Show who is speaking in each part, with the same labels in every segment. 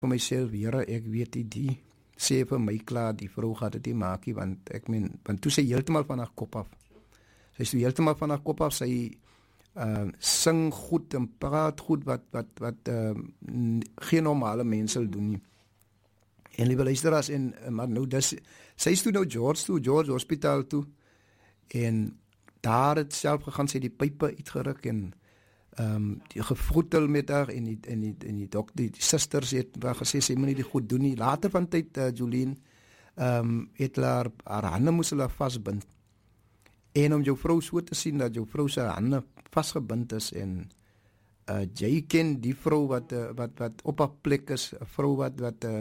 Speaker 1: vir myself, Here, ek weet die sê vir my klaar, die vrou gaat dit nie maak nie, want toe sy heeltemal van haar kop af. Sy is heeltemal van haar kop af, sy sing goed en praat goed wat geen normale mense sal doen nie. En liewe luisteraars, maar nou sy is toe nou George Hospitaal toe, en daar het self gegaan, sy die pype uitgeruk en die gevroetel met haar en die dokter, die susters het gesê sy moet nie die goed doen nie. Later van tyd, Jolien, het haar hande moes hulle vasbind. En om jou vrou so te sien dat jou vrou sy hande vasgebind is en jy ken die vrou wat op haar plek is, 'n vrou wat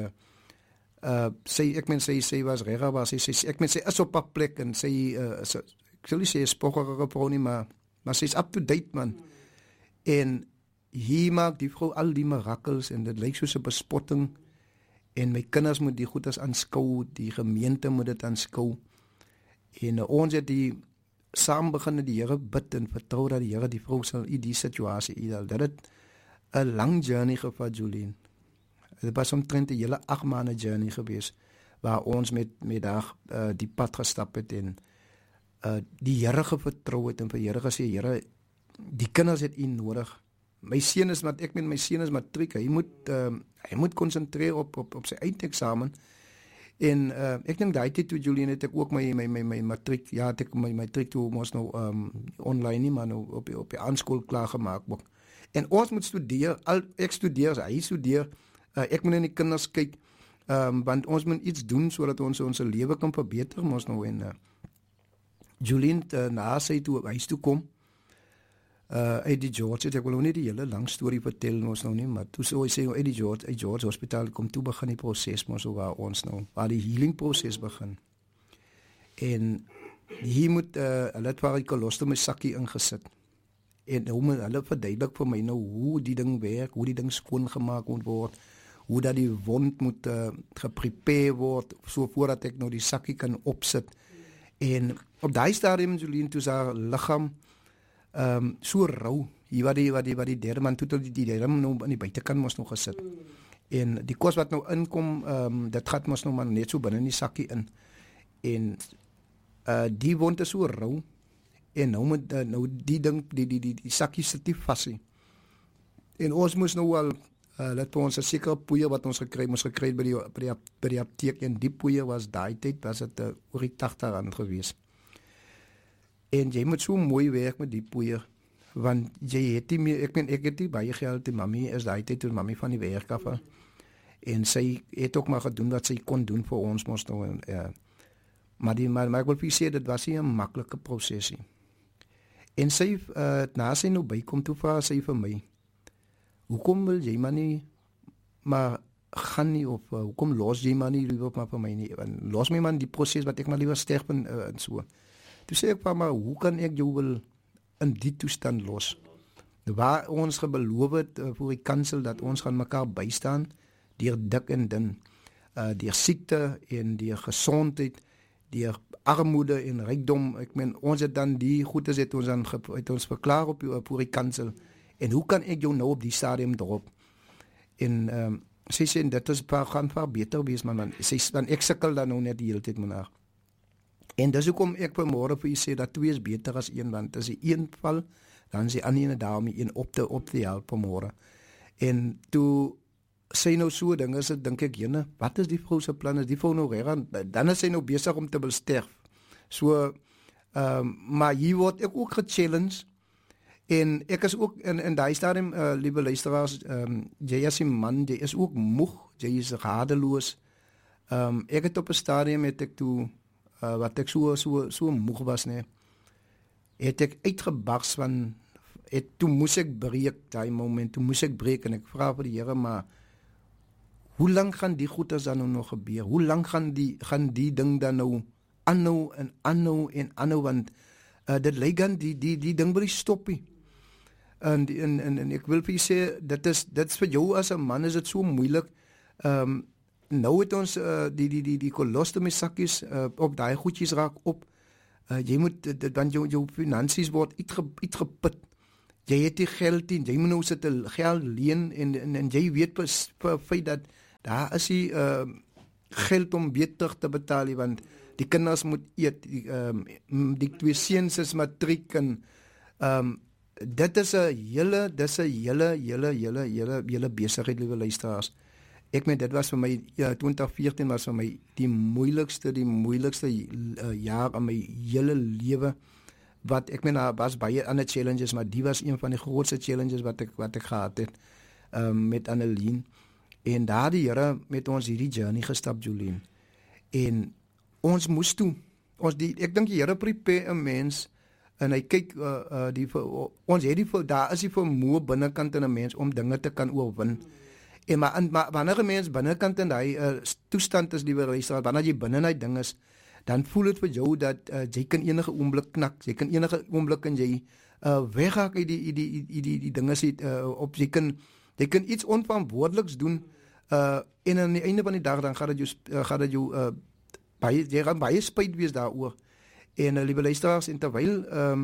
Speaker 1: sy was rega, sy is op haar plek en sy ek sal nie sê spokkerige vrou nie, maar sy is up to date, man. En hier maak die vrou al die mirakels en dit lyk soos 'n bespotting en my kinders moet die goedes aanskou, die gemeente moet dit aanskou. En ons het saam begin die Here bid en vertrou dat die Here die vrou sal in die situasie uithaal. Dat het 'n lang journey gevat, Jolien. Dit was omtrent 'n hele 8 maande journey gewees waar ons met haar die pad gestap het en die Here vertrou het en vir Here gesê, Here, die kinders het U nodig. My seun is matriek. Hy moet konsentreer op sy eindeksamen. En ek dink daai tyd toe, Julian, het ek ook my matriek, het ek my matriek toe mos nou online nie, maar nou op die aanskool klaar gemaak ook. En ons moet studeer, ek studeer, hy studeer, ek moet in die kinders kyk, want ons moet iets doen sodat ons lewe kan verbeter mos nou. En Julian, na sy toe huis toe kom, Eddie George, ek wil nou nie die hele lang storie vertel ons nou nie, maar toe sê Eddie George Hospitaal kom toe begin die proses mos so waar die healing proses begin. En hier moet hulle het waar die kolostom sakkie ingesit. En hulle verduidelik vir my nou hoe die ding werk, hoe die ding skoon gemaak moet word, hoe dat die wond moet geprepare word, so voordat ek nou die sakkie kan opsit. En op daai stadium, Jolien, toe haar liggaam so rou, hier wat die derde man, toe die derde man nou aan die buitekant mos nog gesit. En die kos wat nou inkom, dit gaat mos nou maar net so binne in die sakkie in. En die wond is so rou, en nou moet die ding, die sakkie sit nie vas nie. En ons moes nou al, let vir ons 'n sekere poeier wat ons gekry by die apteek, en die poeier was daai tyd, was dit oor die R80 gewees. En jy moet so mooi werk met die poeier, want jy het nie meer, ek het nie baie geld, die mami is daai tyd toe mami van die werk af, en sy het ook maar gedoen wat sy kon doen vir ons mos nou, maar ek wil vir sê, dit was nie 'n maklike proses nie. En sy, na sy nou bykom, toe vra sy vir my, hoekom wil jy maar nie, maar gaan nie, of hoekom los jy maar nie, liever maar vir my nie, los my man die proses, wat ek maar liever sterf en so. Toe sê ek, maar hoe kan ek jou wil in die toestand los? Waar ons gebeloof het voor die kansel, dat ons gaan mekaar bystaan, deur dik en dun, deur siekte en deur gesondheid, deur armoede en rykdom, ons het dan die goedes het ons verklaar op die kansel, en hoe kan ek jou nou op die stadium drop? En sy sê, dit is gaan beter wees, man, ek sukkel dan nou net die hele tyd met haar. En dis hoekom ek vanmôre vir u sê, dat 2 is beter as 1, want as die een val, dan is die ander ene daarmee een op te help vanmôre. En toe sy nou so ding is, dink ek, jene, wat is die vrou se plan? Is die vrou nou reg? Dan is sy nou besig om te wil sterf. So, maar hier word ek ook gechallenged, en ek is ook, in die stadium, liewe luisteraars, jy as die man, jy is ook moeg, jy is radeloos. Ek het op 'n stadium, het ek toe, wat ek so moeg was, nee, het ek uitgebars van, toe moes ek breek, die moment, toe moes ek breek, en ek vraag vir die Here, maar, hoe lang gaan die goeders dan nou nog gebeur? Hoe lang gaan die ding dan nou, aanhou, want, dit lyk aan, die ding wil nie stop nie. En ek wil vir jy sê, dit is vir jou as 'n man, is dit so moeilik, nou het ons die kolostomie sakkies op daai goedjies raak op. Jy moet, want jou finansies word uitgeput. Jy het die geld nie, jy moet nou sit geld leen, en jy weet per feit daar is die geld om weer terug te betaal nie, want die kinders moet eet, die 2 seuns is matriek en dit is 'n hele besigheid, liewe luisteraars. Ek meen dit was vir my 2014 was vir my die moeilikste jaar in my hele lewe. Wat ek meen daar was baie ander challenges, maar die was een van die grootste challenges wat ek gehad het met Annelien. En daar die Here met ons hierdie journey gestap, Jolien. En ons moes toe. Ek dink die Here prepare 'n mens en hy kyk ons het daar is die vermoë binnekant in 'n mens om dinge te kan oorwin. En maar wanneer 'n mens binnekant in hy toestand is, liewe luisteraar, wanneer jy binne in hy ding is, dan voel dit vir jou dat jy kan enige oomblik knak, jy kan enige oomblik en jy weghaak uit die dinge sit op jy kan iets onverantwoordeliks doen en aan die einde van die dag dan gaan dit jou baie spyt wees daaroor. En liewe luisteraars, en terwyl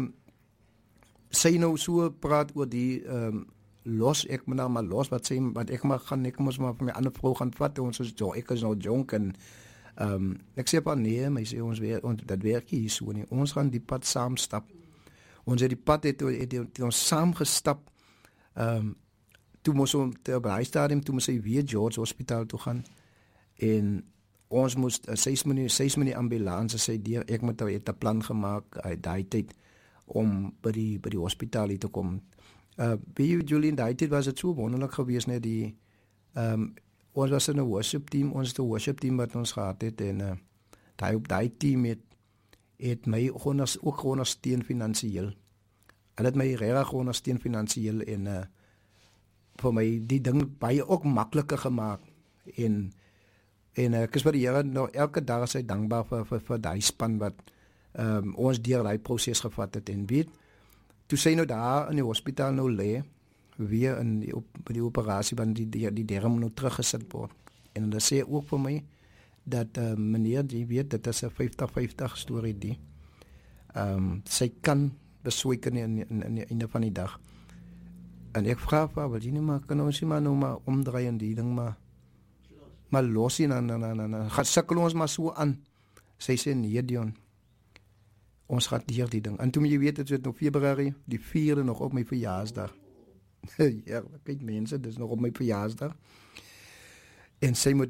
Speaker 1: sy nou so praat oor die ek moet nou maar los wat ek moes maar vir my ander vrou gaan vat, ek is nou jonk en ek sê maar nee, my sê ons dat werk hier so nie, ons gaan die pad saam stap. Ons het die pad het ons saam gestap. Toe moes ons by die stadium, toe moes hy weer George Hospitaal toe gaan en ons moes 6 minute ambulance sê deur, ek moet het 'n plan gemaak daai tyd om by die hospitaal hier te kom. By Julian, daai tyd was dit so wonderlik geweest, net die ons was in 'n worship team, wat ons gehad het en daai team het my ook ondersteun finansiëel. Hulle het my regtig ondersteun finansiëel en vir my die ding baie ook makliker gemaak en ek is vir die Here nou elke dag is hy dankbaar vir daai span wat ons deur daai proses gevat het en weet toe sy nou daar in die hospitaal nou lê weer by die operasie want die darm nou teruggesit word en hulle sê ook vir my dat meneer jy weet dit is 'n 50-50 storie die sy kan beswyken in die einde van die dag en ek vra vir wat jy nie maar kan ons nie maar nou maar omdraai en die ding maar los en dan gaan sukkel ons maar so aan. Sy sê nee Dion, ons gaan hier die ding. En toe jy weet dit is nou Februarie, die 4de nog op my verjaarsdag. Ja, kyk mense, dis nog op my verjaarsdag. En sy moet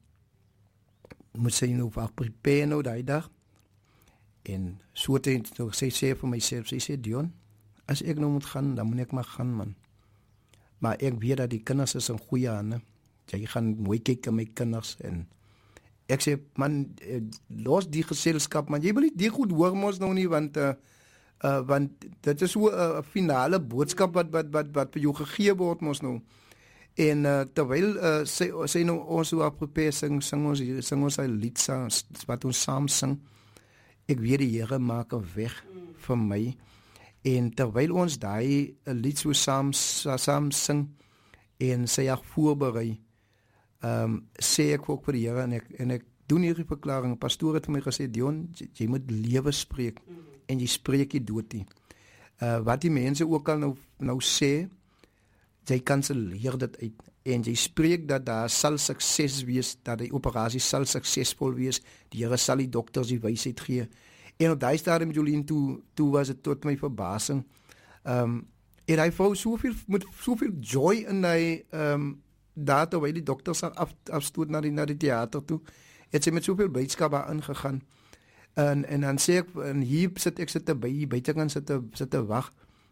Speaker 1: sy nou prepare nou daai dag. En so teen sy sê vir myself, sy sê Dion, as ek nou moet gaan, dan moet ek maar gaan man. Maar ek weet dat die kinders is in goeie hande. Jy gaan mooi kyk aan my kinders en ek sê man los die geselskap man jy wil nie die goed hoor mos nou nie want dit is so 'n finale boodskap wat vir jou gegee word mos nou en terwyl sy nou ons so prepare sing ons hy lied wat ons saam sing ek weet die Here maak 'n weg vir my en terwyl ons daai lied so saam sing en sy het voorberei sê ek ook vir die Here en ek doen hierdie verklaring. Pastoor het vir my gesê Dion, jy moet lewe spreek en jy spreek die dood nie. Wat die mense ook al nou sê, jy kanselleer dit uit en jy spreek dat daar sal sukses wees, dat die operasie sal suksesvol wees. Die Here sal die dokters die wysheid gee. En op daai stadium Jolien toe was dit tot my verbasing. En hy vrou soveel joy in hy daar terwyl die dokters afstoot na die teater toe, het sy met soveel blydskap daar ingegaan. En dan sê ek, en hier sit ek buitekant sit te wag.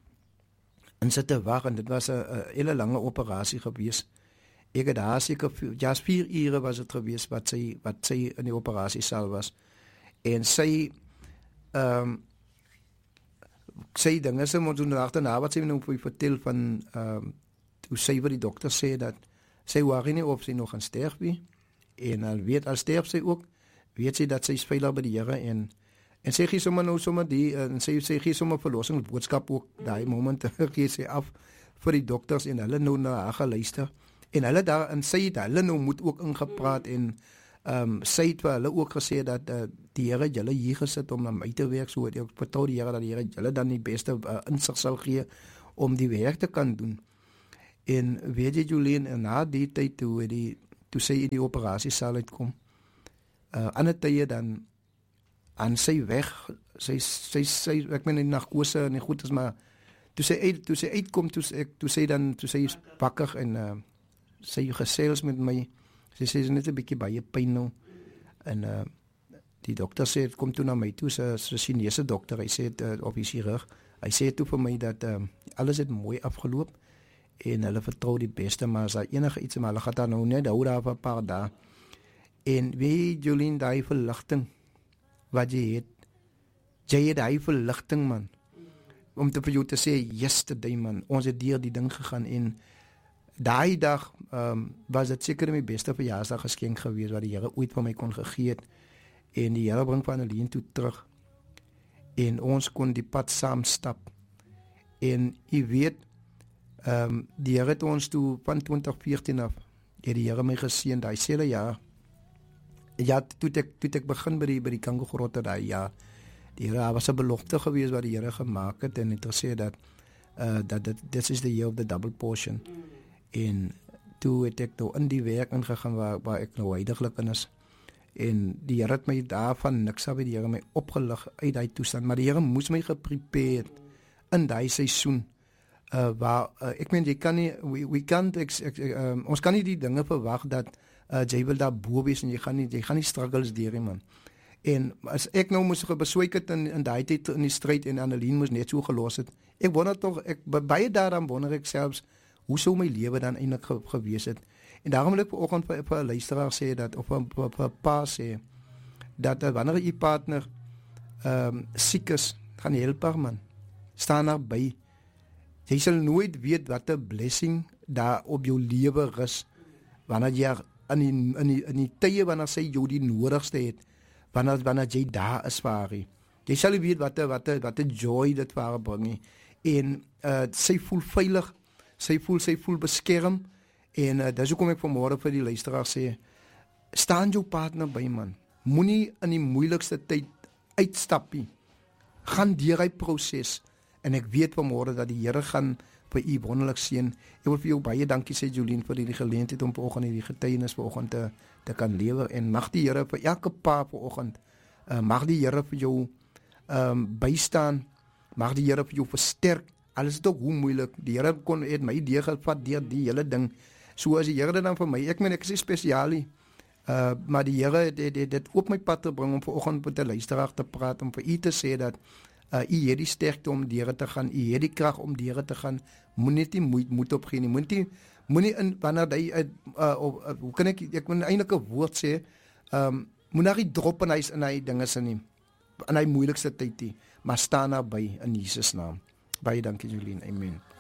Speaker 1: En dit was 'n hele lange operasie gewees. Ek het daar seker 4 ure was dit gewees wat sy in die operasie saal was. En sy dinge sy moet doen agterna wat sy nou vertel van hoe sy vir die dokter sê dat sy worry nie of sy nog gaan sterf nie. En al sterf sy ook, weet sy dat sy is veilig by die Here en sy gee sommer die en sy gee sommer verlossingsboodskap ook daai moment gee sy af vir die dokters en hulle nou na haar geluister. En hulle daar en sy het hulle nou moet ook ingepraat en sy het vir hulle ook gesê dat die Here julle hier gesit om na my te werk, so ek vertrou die Here dat die Here julle dan die beste insig sal gee om die werk te kan doen. En weet jy Julian, en na die tyd toe toe sy in die operasiesaal uitkom. Ander tye dan aan sy weg, sy ek meen die narkose en die goed is maar toe sy uitkom toe sy wakker en sy gesels met my. Sy sê net 'n bietjie baie pyn nou en die dokter sê kom toe na my toe, sy Chinese dokter, hy sê op die chirurg, hy sê toe vir my dat alles het mooi afgeloop en hulle vertrou die beste, maar as daar enige iets maar hulle gaan daar nou net hou daar vir 'n paar dae. En weet Jolien, daai verligting wat jy het daai verligting man, om te vir jou te sê, yesterday man, ons het deur die ding gegaan en daai dag was dit seker my beste verjaarsdag geskenk geweest wat die Here ooit vir my kon gegee het. En die Here bring van Annelien toe terug. En ons kon die pad saam stap. En jy weet, die Here het ons toe van 2014 af, het die Here my geseën daai selfe jaar. Ja, toe ek begin by die Kango-grotte daai jaar. Die Here was 'n belofte geweest wat die Here gemaak het en het gesê dat this is the year of the double portion. En toe het ek nou in die werk ingegaan waar ek nou huidiglik in is. En die Here het my daarvan niks af, die Here my opgelig uit daai toestand, maar die Here moes my geprepare in daai seisoen waar ek meen jy kan nie ons kan nie die dinge verwag dat jy wil daar bo wees en jy gaan nie struggles deur man. En as ek nou moes beswyk het in daai tyd in die stryd en Annelien moes net so gelos het. Ek wonder tog baie daaraan wonder ek selfs hoe sou my lewe dan eintlik gewees het. En daarom wil ek vanoggend vir 'n luisteraar sê dat of 'n pa sê dat wanneer u partner siek is, gaan help haar man. Staan naby. Jy sal nooit weet wat 'n blessing daar op jou lewe rus wanneer jy in die tye wanneer sy jou die nodigste het, wanneer jy daar is vir haar. Jy sal weet wat 'n joy dit vir haar bring. En sy voel veilig, sy voel beskerm. En dis hoekom ek vanmôre vir die luisteraar sê, staan jou partner by man. Moenie in die moeilikste tyd uitstap nie. Gaan deur hy proses. En ek weet vanmôre dat die Here gaan vir u wonderlik seën. Ek wil vir jou baie dankie sê Jolien vir die geleentheid om vanoggend hierdie getuienis vanoggend te kan lewer. En mag die Here vir elke pa vanoggend, mag die Here vir jou bystaan. Mag die Here vir jou versterk. Alles is ook hoe moeilik. Die Here het my idee gevat deur die hele ding. So as die Here dit dan vir my, ek meen ek is spesiaal nie. Maar die Here het dit op my pad te bring om vanoggend met 'n luisteraar te praat, om vir u te sê dat u het die sterkte om deur te gaan, u het die krag om deur te gaan. Moenie net moed opgee nie. Moenie in wanneer hy hoe kan ek moet eintlik 'n woord sê, moenie nie drop in hy dinge sin nie. In hy moeilikste tyd nie, maar staan naby in Jesus naam. Baie dankie Jolien. Amen.